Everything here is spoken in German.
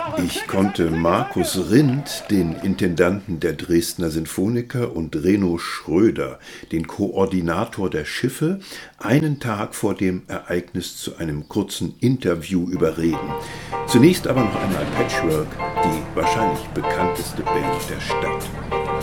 Ich konnte Markus Rindt, den Intendanten der Dresdner Sinfoniker, und Reno Schröder, den Koordinator der Schiffe, einen Tag vor dem Ereignis zu einem kurzen Interview überreden. Zunächst aber noch einmal Patchwork, die wahrscheinlich bekannteste Band der Stadt.